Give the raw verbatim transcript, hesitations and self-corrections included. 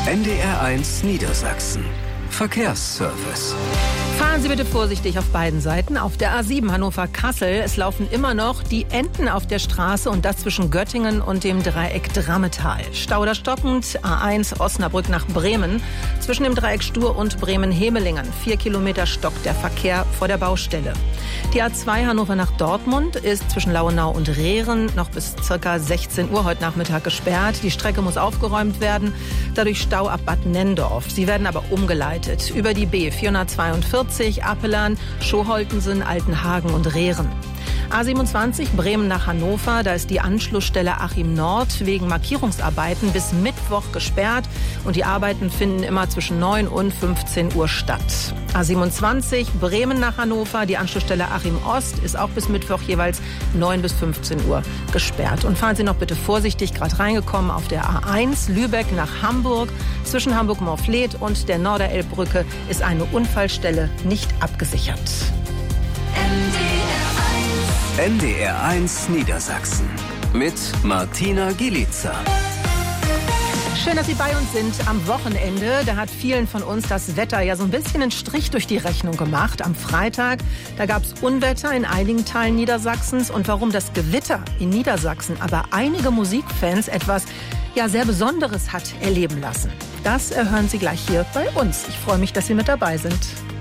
N D R eins Niedersachsen. Verkehrsservice. Fahren Sie bitte vorsichtig auf beiden Seiten. Auf der A sieben Hannover-Kassel, es laufen immer noch die Enten auf der Straße und das zwischen Göttingen und dem Dreieck Drammetal. Stau oder stockend, A eins Osnabrück nach Bremen. Zwischen dem Dreieck Stur und Bremen-Hemelingen. Vier Kilometer stockt der Verkehr vor der Baustelle. Die A zwei Hannover nach Dortmund ist zwischen Lauenau und Rehren noch bis ca. sechzehn Uhr heute Nachmittag gesperrt. Die Strecke muss aufgeräumt werden. Dadurch Stau ab Bad Nendorf. Sie werden aber umgeleitet über die B vierhundertzweiundvierzig, Appelan, Schoholtensen, Altenhagen und Rehren. A siebenundzwanzig Bremen nach Hannover, da ist die Anschlussstelle Achim Nord wegen Markierungsarbeiten bis Mittwoch gesperrt und die Arbeiten finden immer zwischen neun und fünfzehn Uhr statt. A siebenundzwanzig Bremen nach Hannover, die Anschlussstelle Achim Ost ist auch bis Mittwoch jeweils neun bis fünfzehn Uhr gesperrt. Und fahren Sie noch bitte vorsichtig, gerade reingekommen auf der A eins Lübeck nach Hamburg. Zwischen Hamburg-Morfleet und der Norderelbbrücke ist eine Unfallstelle nicht abgesichert. N D R eins Niedersachsen mit Martina Gielica. Schön, dass Sie bei uns sind am Wochenende. Da hat vielen von uns das Wetter ja so ein bisschen einen Strich durch die Rechnung gemacht. Am Freitag, da gab es Unwetter in einigen Teilen Niedersachsens. Und warum das Gewitter in Niedersachsen aber einige Musikfans etwas ja sehr Besonderes hat erleben lassen, das erhören Sie gleich hier bei uns. Ich freue mich, dass Sie mit dabei sind.